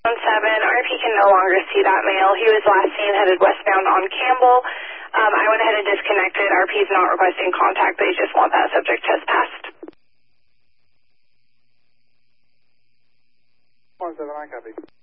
RP can no longer see that male. He was last seen headed westbound on Campbell. I went ahead and disconnected. RP is not requesting contact. They just want that subject test passed. 17, I copy.